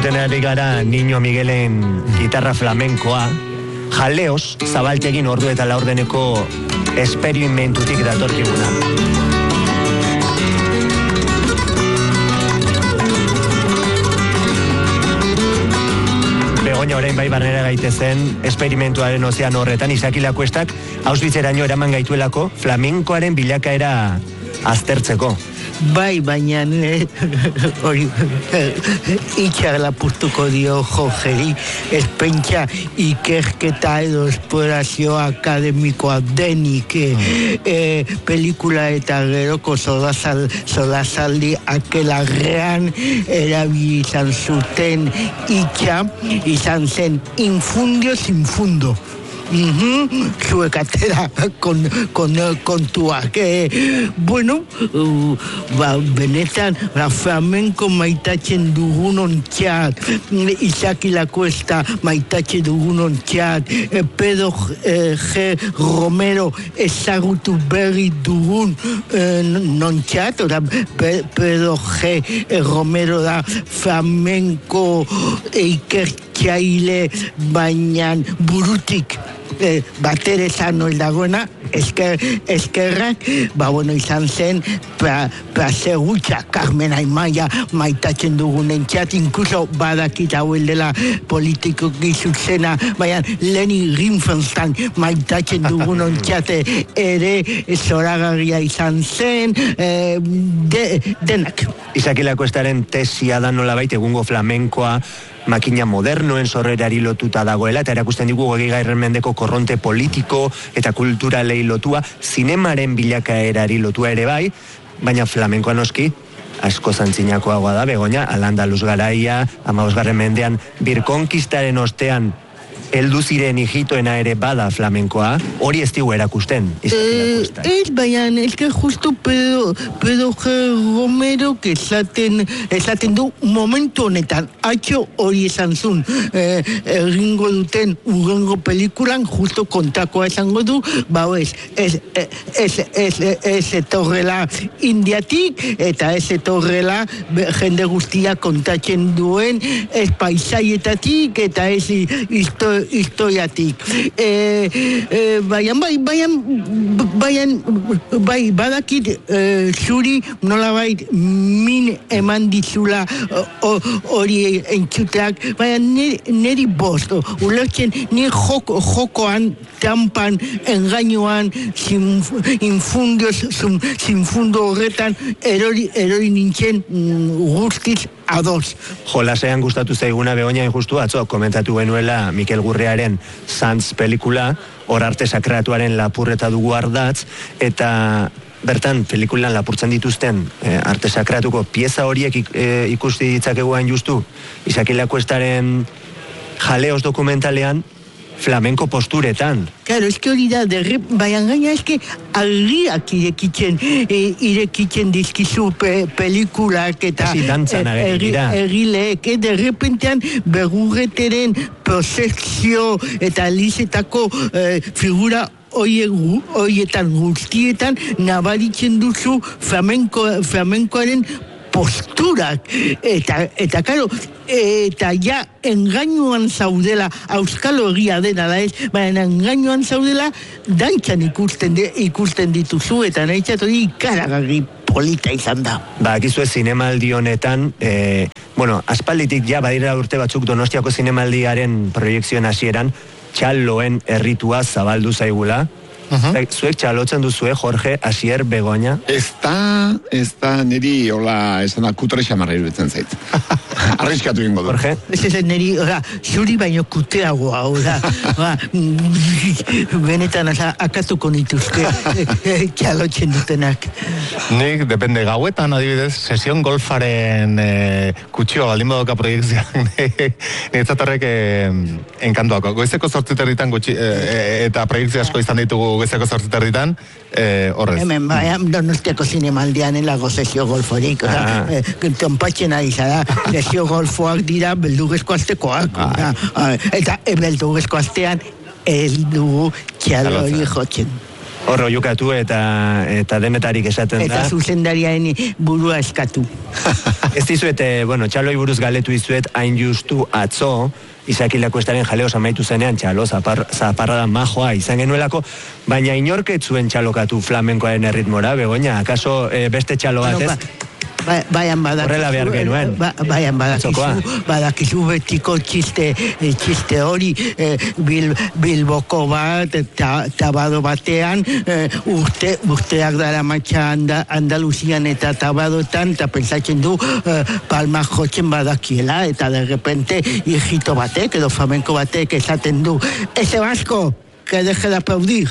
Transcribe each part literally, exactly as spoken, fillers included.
Entzuten ari gara Niño Miguelen gitarra flamenkoa, Jaleos, Zabaltegin ordu eta laurdeneko esperimentutik datorkiguna. Begoña orain bai barnera gaitezen, esperimentuaren ozean horretan, Isaki Lakuestak Auschwitzeraino eraman gaituelako flamenkoaren bilakaera aztertzeko. Bai, baina hori itxar lapurtuko dio Jorgeri, ez pentsa ikerketa edo esplorazio akademikoa denik mm. e, pelikula eta geroko solasaldi akelarrean erabili izan zuten itxa, izan zen infundio sin fundo. Mm-hmm. Zuek atera kon, kon, kontuak eh, bueno uh, ba, benetan la flamenko maitatzen dugunon txat Isaki Lakuesta maitatzen dugunon txat eh, Pedro eh, G. Romero ezagutu berri dugun eh, non txat ora, Pe, Pedro G. Romero da flamenko ikertzaile baina burutik Eh, batere zano dagoena esker, eskerrak ba bueno izan zen plazer gutxa Carmen Aimaia maitatzen dugunen txat incluso badakit hauel dela politiko gizuzena baina Leni Riefenstahl maitatzen dugunen txat ere zoragarria izan zen eh, de, denak Isaki Lakuestaren tesia da nolabait egungo flamenkoa makina modernoen sorrerari lotuta dagoela, eta erakusten digu hogeigarren mendeko korronte politiko eta kulturalei lotua, zinemaren bilakaerari lotua ere bai, baina flamenkoa noski, asko zantzinakoagoa da, Begoña, Al-Andalus garaia, hamabosgarren mendean, birkonkistaren ostean, heldu ziren hijitoena ere bada flamenkoa, hori ez digu erakusten. Eh, ez baina, ez que justo Pedro, Pedro G. Romero que esaten, esaten du momentu honetan, atxo hori esan zun, eh, erringo duten urrengo pelikulan, justo kontakoa esango du, ba ez, ez, ez, ez, ez etorrela indiatik, eta ez etorrela jende guztia kontatzen duen, ez paisaietatik, eta ez histo historiatik. Eh, eh, baian, bai, baian, baian, bai, badakit eh, zuri nolabait min eman dizula hori entzuteak, baian neri bost, ulertzen ni joko, jokoan, tampan, engainoan, infundios, zinfundo horretan, erori, erori nintzen guztiz ados. Jolasean gustatu zaiguna Begoña injustu atzo komentatu genuela Mikel Gurrearen Sanz pelikula, hor arte sakratuaren lapurreta dugu ardatz, eta bertan pelikulan lapurtzen dituzten eh, arte sakratuko pieza horiek ik, eh, ikusti ditzakeguan justu Isaki Lakuestaren Jaleos dokumentalean flamenko posturetan. Claro, es que hori da, baina gaina eske alriak irekitzen, e, irekitzen dizkizu pe, pelikulak eta egileek, e, de repentean berrugeteren prosekzio eta lizetako e, figura horietan guztietan nabaritzen duzu flamenko, flamenkoaren posturak, eta, eta karo, eta ja engainuan zaudela, Euskal Herria dena da ez, baina engainuan zaudela, dantzan ikusten, de, ikusten dituzu, eta nahi txatori ikaragarri polita izan da. Ba, akizu ez zinemaldi honetan, e, bueno, aspalditik ja badira urte batzuk Donostiako zinemaldiaren proiekzioen hasieran, txaloen erritua zabaldu zaigula. Uh-huh. Zuek txalotzen duzue, Jorge, Asier, Begoña? Ez da, ez da, niri, hola, esan da, kutre xamarra iruditzen zait. Arriskatu ingo du. Jorge? Ez ez niri, ora, zuri baino kuteagoa, ora, benetan akatuko nituzke txalotzen dutenak. Nik, depende, gauetan, adibidez, sesion golfaren eh, kutxioa baldin badoka proiektzioan, nintzatorrek eh, enkantuako. Goizeko zortziterritan gutxi, eh, eta proiektzio asko izan ditugu goizeko zortziterritan, eh, horrez. Hemen, baina, Donostiako zinemaldian elago sesio golforik, ah. eh, tonpatzen ari zara, sesio golfoak dira beldurrezko aztekoak, ah. ah, eta beldurrezko aztean ez dugu txalo hori jotzen. Horro jukatu eta eta denetarik esaten da. Eta zuzendariaren burua eskatu. Ez dizuet, bueno, txaloi buruz galetu dizuet, hain justu atzo, Isaki Lakuestaren jaleo amaitu zenean txalo, zapar, zaparrada majoa izan genuelako, baina inorket zuen txalokatu flamenkoaren erritmora, Begoña, akaso e, beste txalo bat ez? Ba, baian badakizu, horrela behar genuen. Ba, baian badakizu, badakizu betiko txiste, txiste hori, eh, bil, bilboko bat, ta, tabado batean, eh, urte, urteak dara matxa anda, Andaluzian eta tabadotan, eta pensatzen du eh, palma jotzen badakiela, eta de repente hijito batek, edo flamenko batek esaten du, ese basko, que deje de aplaudir.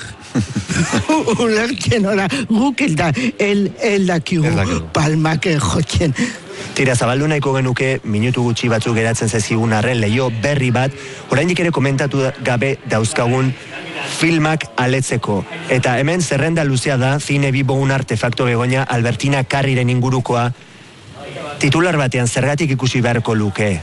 Ulertzen ora, guk ez da, el, el dakigu palmak jotzen. Tira, zabaldu nahiko genuke, minutu gutxi batzuk geratzen zezigun arren leio berri bat, oraindik ere komentatu gabe dauzkagun filmak aletzeko. Eta hemen zerrenda luzea da, Zine Vivo un artefakto Begoña, Albertina Carriren ingurukoa, titular batean zergatik ikusi beharko luke?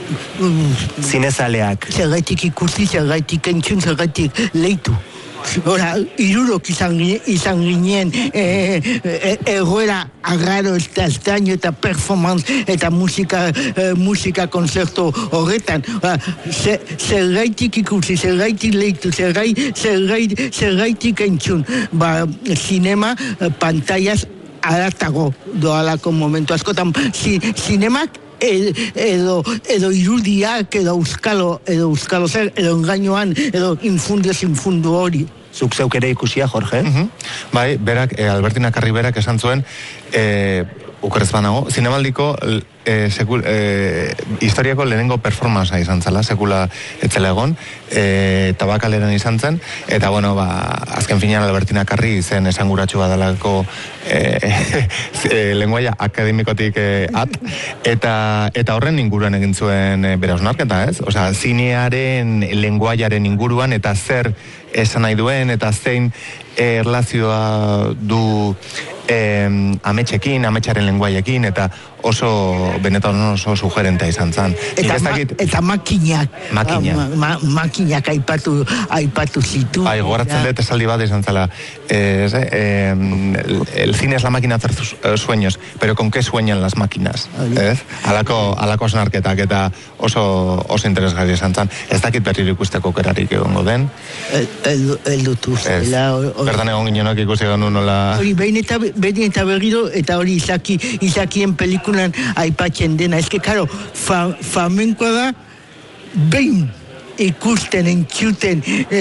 Zinezaleak. Zergatik ikusi, zergatik entzun, zergatik leitu. Ora, irurok izan, izan ginen eh, eh, egoera agarro eta estaño eta performance eta musika, eh, musika konzerto horretan. Zergaitik ikusi, zergaitik leitu, zergaitik, zergaitik entzun. Ba, zinema, pantaiaz aratago doalako momentu askotan. Zinemak edo, edo irudiak, edo euskalo, edo euskalo zer, edo engainoan, edo infundio zinfundu hori. Zuk zeuk ere ikusia, Jorge? Uh-huh. Bai, berak, eh, Albertina Carri berak esan zuen, eh, ukerrez banago, zinemaldiko eh, sekul, eh, historiako lehenengo performancea izan zela, sekula etzela egon, eh, tabakaleran izan zen, eta bueno, ba, azken finean Albertina Carri zen esanguratsu badalako eh, eh, lenguaia akademikotik eh, at, eta, eta horren inguruan egin zuen eh, bera osnarketa, ez? Osea, zinearen lenguaiaren inguruan, eta zer esan nahi duen, eta zein eh, erlazioa du eh, ametxekin, ametxaren lenguaiekin, eta oso benetan oso sugerenta izan zen. Eta, ma, eta makinak. Makina. Ma, ma, makinak aipatu, aipatu zitu. Bai, gogoratzen dut esaldi bat izan zela. Eh, eh, el, el cine es la máquina de hacer sueños, pero con qué sueñan las máquinas. Ez? Alako, alako osnarketak eta oso, oso interesgarri izan zen. Ez dakit berriro ikusteko kerarik egongo den. El, el, el dutu. Bertan egon ginenok ikusi ganu nola... Hori, behin eta, behin eta berriro, eta hori izaki, izakien pelikulan aipatzen dena. Ez que, karo, fa, flamenkoa da, behin ikusten, entzuten, eh,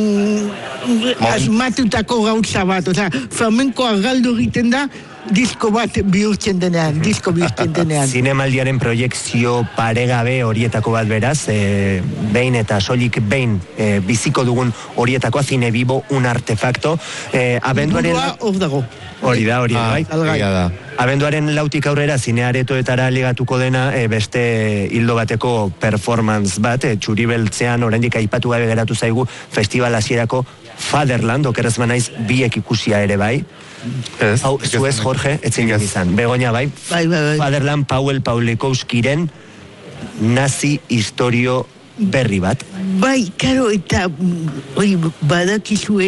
mm, asmatutako gauza bat. Oza, flamenkoa galdu egiten da, disko bat bihurtzen denean, disko bihurtzen denean. Zinemaldiaren proiekzio paregabe horietako bat beraz, e, behin eta soilik behin e, biziko dugun horietakoa, Zine Vivo un artefakto. E, abenduaren... Hor dago. Hori da, hori da, bai. da. Abenduaren lautik aurrera zinearetoetara ligatuko dena e, beste hildo bateko performance bat, e, Txuribeltzean oraindik aipatu gabe geratu zaigu festival hasierako Fatherland, okerrez banaiz biek ikusia ere bai. Ez, hau, zuez, Jorge, etzin izan. Begoña bai, bai, bai, bai. Fatherland Pauel Paulikowskiren nazi historio berri bat. Bai, karo, eta hori badakizue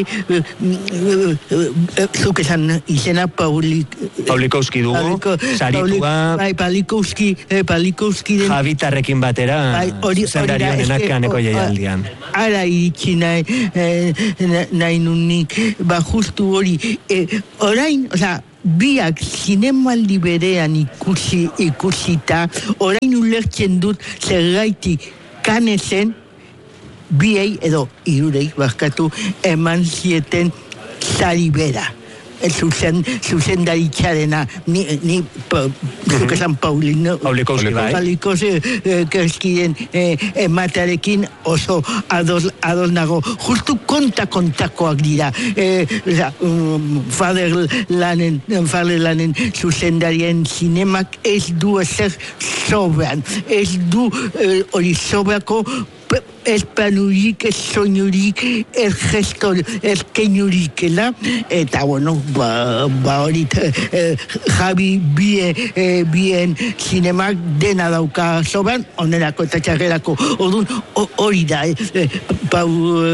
zuk esan izena Paulik... Paulikowski dugu, saritua... Bai, Paulikowski, Paulikowski... Javitarrekin batera, zendari honenak kaneko jaialdian. Ara iritsi nahi, nahi nunik, ba justu hori, orain, oza, biak zinemaldi berean ikusi, ikusita, orain ulertzen dut zergaitik Kanezen biei edo irurei barkatu eman zieten sari bera. Zuzen, zuzen daritxarena, ni, ni, zuk esan Paulino, Paulikowski bai. Paulikowskien ematearekin oso ados, ados nago. Justu konta kontakoak dira. Eh, um, Fatherlanen, Fatherlanen zuzendarien zinemak ez du ezer sobean. Ez du hori eh, sobeako ez planurik, ez soinurik, ez gestor, ez keinurikela, eta bueno, ba, ba hori eh, Javi bie, eh, bien zinemak dena dauka zoban, onerako eta txarrerako, orduan hori da, eh, Pau...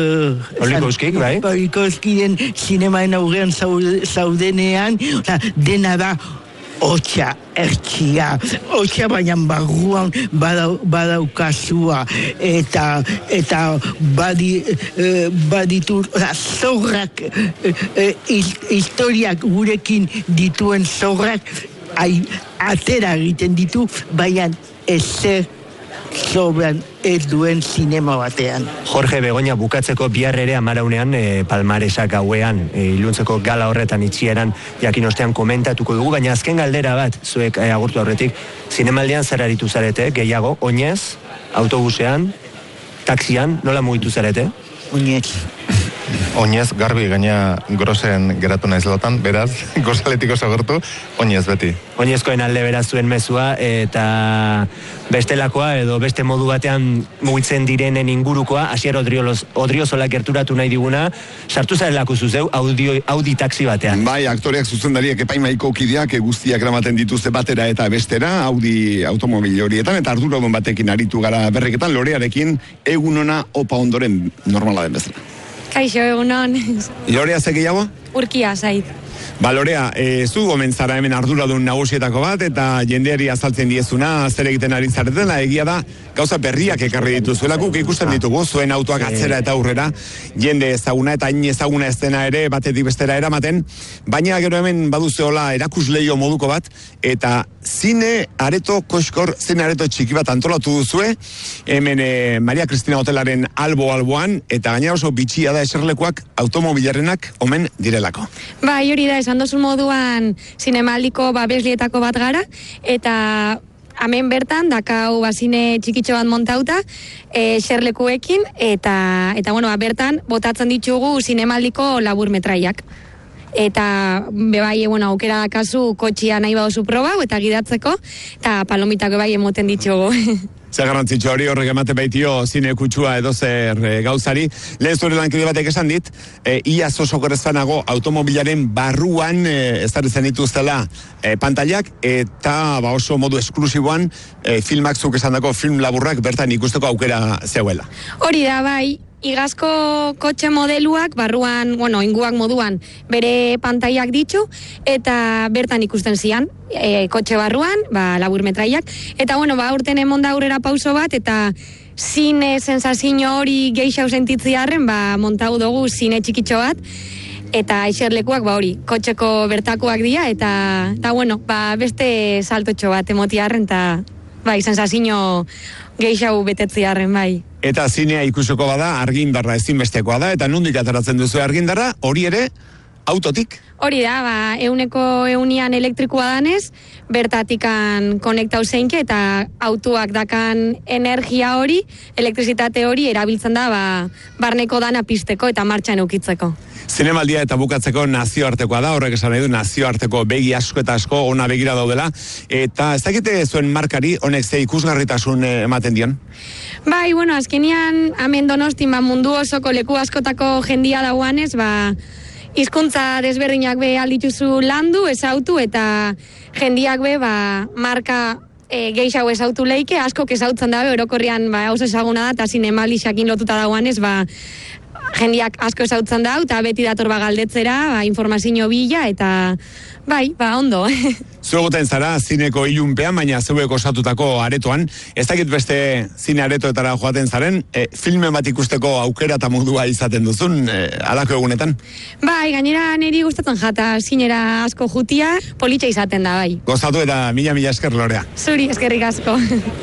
Eh, Olikoskik, bai? Pau Olikoskiren zinemaen aurrean zaudenean, oza, dena da hotxa, ertxia, hotxa baina barruan badau, badaukazua, eta, eta badi, eh, baditu, oza, zorrak, eh, eh, historiak gurekin dituen zorrak, ai, atera egiten ditu, baina ezer sobran ez duen zinema batean. Jorge Begoña, bukatzeko bihar ere amaraunean e, palmaresak gauean, e, iluntzeko gala horretan itxieran jakin ostean komentatuko dugu, baina azken galdera bat, zuek e, agurtu aurretik, zinemaldian zer aritu zarete, gehiago, oinez, autobusean, taxian, nola mugitu zarete? Oinez. Oinez, garbi gaina grosen geratu naiz lotan, beraz, gozaletik oso gertu, oinez beti. Oinezkoen alde beraz zuen mezua, eta bestelakoa edo beste modu batean mugitzen direnen ingurukoa, Asier Odriozola gerturatu nahi diguna, sartu zarelako zuzeu audio, Audi taxi batean. Bai, aktoreak zuzendariak epaimaiko kideak guztiak eramaten dituzte batera eta bestera, Audi automobil horietan, eta arduradun batekin aritu gara berriketan, Lorearekin, egun ona opa ondoren normala den bezala. Kaixo, egunon. Lorea ze gehiago? Urkia, zait. Ba, Lorea, e, zu gomentzara hemen arduradun nagusietako bat, eta jendeari azaltzen diezuna, zer egiten ari zaretela, egia da, gauza berriak ekarri dituzuela, guk ikusten ditugu, zuen autoak atzera eta aurrera, jende ezaguna eta hain ezaguna ez dena ere, batetik bestera eramaten, baina gero hemen baduzeola erakusleio moduko bat, eta zine areto koskor, zine areto txiki bat antolatu duzue, hemen e, Maria Cristina Hotelaren albo-alboan, eta gaina oso bitxia da eserlekuak automobilarenak omen direlako. Ba, hori da, esan dozun moduan zinemaldiko babeslietako bat gara, eta hemen bertan dakau bazine txikitxo bat montauta e, xerlekuekin, eta, eta bueno, bertan botatzen ditugu zinemaldiko labur metraiak. Eta bebai, bueno, aukera dakazu kotxia nahi baduzu proba, eta gidatzeko, eta palomitako bai emoten ditugu. Zer garrantzitsu hori horrek emate baitio zine kutsua edo zer e, gauzari. Lehen zure lankide batek esan dit, e, iaz oso gerezanago automobilaren barruan e, ezartzen dituztela e, pantailak, eta ba, oso modu esklusiboan e, filmak zuk esan dako film laburrak bertan ikusteko aukera zeuela. Hori da, bai. Igazko kotxe modeluak, barruan, bueno, inguak moduan, bere pantailak ditu, eta bertan ikusten zian, e, kotxe barruan, ba, labur metraiak. Eta, bueno, ba, urten emonda aurrera pauso bat, eta zine sensazio hori geixau sentitziarren, ba, montau dugu zine txikitxo bat, eta eserlekuak, ba, hori, kotxeko bertakoak dira, eta, eta bueno, ba, beste saltotxo bat emotiarren, eta, bai, sensazio geixau betetziarren, bai. Eta zinea ikusiko bada, argindarra ezinbestekoa da, eta nondik ateratzen duzu argindarra, hori ere, autotik. Hori da, ba, euneko eunian elektrikoa danez, bertatikan konektau zeinke, eta autoak dakan energia hori, elektrizitate hori, erabiltzen da, ba, barneko dana pizteko eta martxan eukitzeko. Zinemaldia eta bukatzeko nazioartekoa da, horrek esan nahi du nazioarteko begi asko eta asko ona begira daudela, eta ez dakite zuen markari honek ze ikusgarritasun ematen dion? Bai, bueno, azkenian hemen Donostin ba, mundu osoko leku askotako jendia dauanez, ba, hizkuntza desberdinak be aldituzu landu, ezautu, eta jendiak be, ba, marka e, geixau ezautu leike, asko ezautzen dabe, orokorrian, ba, hauz ezaguna da, eta zinemaldi xakin lotuta dauanez, ba, jendiak asko ezautzen dau, eta beti dator ba galdetzera, ba, informazio bila, eta bai, ba, ondo. Zuegoten zara, zineko ilunpean, baina zeuek osatutako aretoan, ez dakit beste zine aretoetara joaten zaren, e, filmen bat ikusteko aukera eta modua izaten duzun, e, alako egunetan? Bai, gainera niri gustatzen jata, zinera asko jutia, politxa izaten da, bai. Gozatu eta mila mila esker, Lorea. Zuri, eskerrik asko.